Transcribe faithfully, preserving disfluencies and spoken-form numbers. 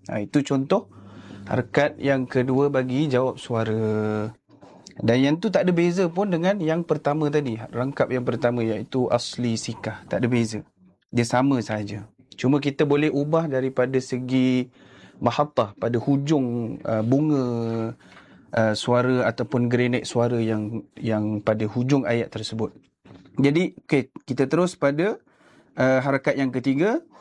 Ha, itu contoh harakat yang kedua bagi jawab suara. Dan yang tu tak ada beza pun dengan yang pertama tadi, rangkap yang pertama iaitu asli sikah. Tak ada beza. Dia sama saja. Cuma kita boleh ubah daripada segi mahattah, pada hujung uh, bunga uh, suara ataupun grenade suara yang yang pada hujung ayat tersebut. Jadi, okay, kita terus pada uh, harakat yang ketiga.